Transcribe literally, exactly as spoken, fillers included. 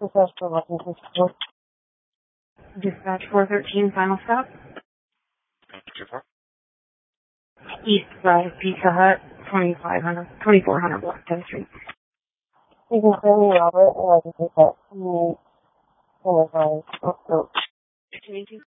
Dispatch for Washington School. Dispatch four thirteen, final stop. East side, Pizza Hut, twenty-five hundred, twenty-four hundred Block ten Street. You can call me Robert, and I can take that. You, oh my God. Oh, no.